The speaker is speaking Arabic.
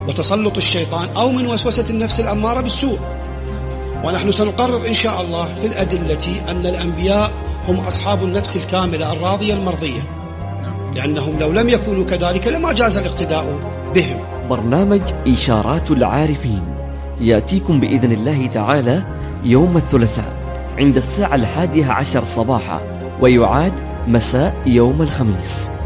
وتسلط الشيطان أو من وسوسة النفس الأمارة بالسوء. ونحن سنقرر إن شاء الله في الأدلة أن الأنبياء هم أصحاب النفس الكاملة الراضية المرضية، لأنهم لو لم يكونوا كذلك لما جاز الاقتداء بهم. برنامج إشارات العارفين يأتيكم بإذن الله تعالى يوم الثلاثاء عند 11:11 صباحا، ويعاد مساء يوم الخميس.